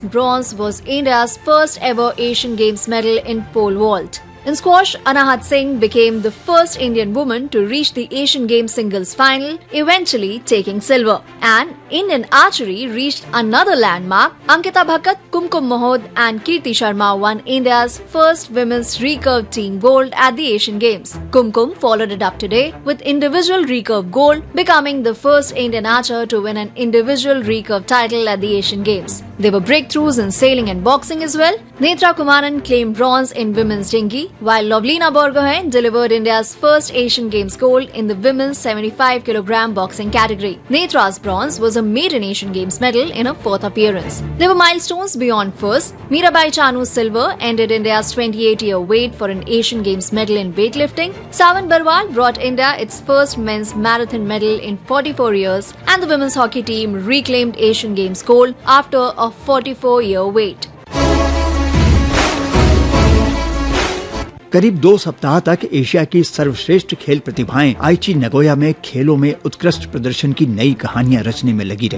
Bronze was India's first ever Asian Games medal in pole vault. In squash, Anahat Singh became the first Indian woman to reach the Asian Games singles final, eventually taking silver. And Indian archery reached another landmark. Ankita Bhakat, Kumkum Mohod and Kirti Sharma won India's first women's recurve team gold at the Asian Games. Kumkum followed it up today with individual recurve gold, becoming the first Indian archer to win an individual recurve title at the Asian Games. There were breakthroughs in sailing and boxing as well. Netra Kumaran claimed bronze in women's dinghy, while Lovlina Borgohain delivered India's first Asian Games gold in the women's 75 kg boxing category. Netra's bronze was a maiden Asian Games medal in her fourth appearance. There were milestones beyond first. Mirabai Chanu's silver ended India's 28-year wait for an Asian Games medal in weightlifting. Sawan Barwal brought India its first men's marathon medal in 44 years, and the women's hockey team reclaimed Asian Games gold after a 44-year wait. करीब 2 सप्ताह तक Asia की सर्वश्रेष्ठ खेल प्रतिभाएं आइची Nagoya में खेलों में उत्कृष्ट प्रदर्शन की नई कहानियां रचने में लगी रही।